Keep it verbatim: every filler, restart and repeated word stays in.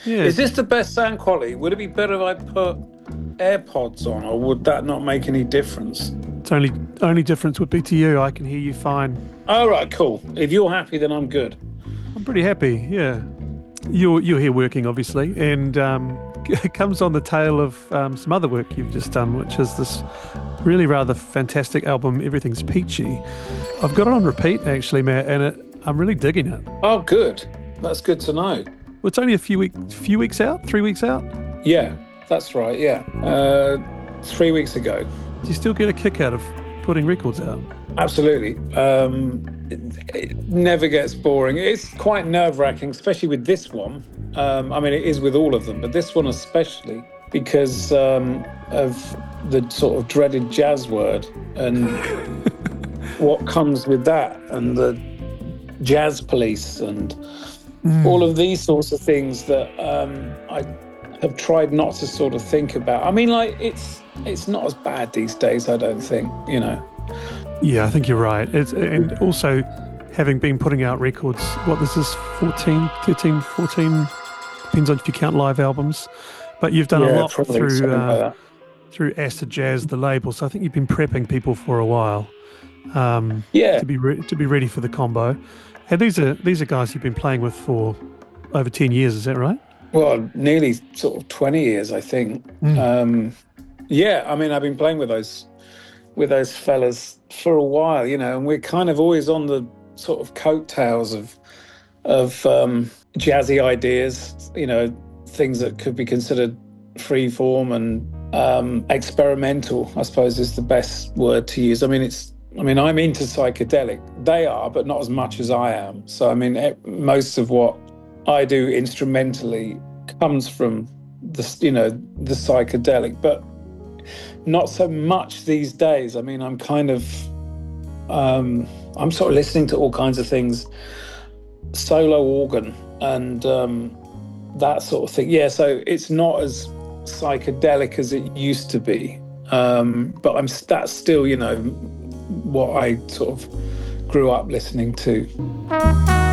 Yeah. Is this the best sound quality? Would it be better if I put AirPods on, or would that not make any difference? It's only only difference would be to you. I can hear you fine. All right, cool. If you're happy, then I'm good. I'm pretty happy. Yeah. You're you're here working, obviously, and um, it comes on the tail of um, some other work you've just done, which is this really rather fantastic album, Everything's Peachy. I've got it on repeat, actually, Matt, and it, I'm really digging it. Oh, good. That's good to know. Well, it's only a few, week, few weeks out, three weeks out? Yeah, that's right, yeah. Uh, three weeks ago. Do you still get a kick out of putting records out? Absolutely. Um, it, it never gets boring. It's quite nerve-wracking, especially with this one. Um, I mean, it is with all of them, but this one especially because um, of the sort of dreaded jazz word and what comes with that, and the jazz police and mm. all of these sorts of things that um, I have tried not to sort of think about. I mean, like, it's it's not as bad these days, I don't think, you know. Yeah, I think you're right. It's, and also, having been putting out records, what, this is fourteen, thirteen, fourteen, depends on if you count live albums, but you've done yeah, a lot through uh, like through Acid Jazz, the label, so I think you've been prepping people for a while um, yeah. to be re- to be ready for the combo. And these are these are guys you've been playing with for over ten years, is that right? Well, nearly sort of twenty years, I think. Mm. Um, yeah, I mean, I've been playing with those with those fellas for a while, you know, and we're kind of always on the sort of coattails of of um, jazzy ideas, you know, things that could be considered free form and um, experimental, I suppose is the best word to use. I mean, it's, I mean, I'm into psychedelic. They are, but not as much as I am. So, I mean, it, most of what I do instrumentally comes from the, you know, the psychedelic, but not so much these days. I mean, I'm kind of, um, I'm sort of listening to all kinds of things, solo organ and um, that sort of thing. Yeah, so it's not as psychedelic as it used to be, um, but I'm that's still, you know, what I sort of grew up listening to.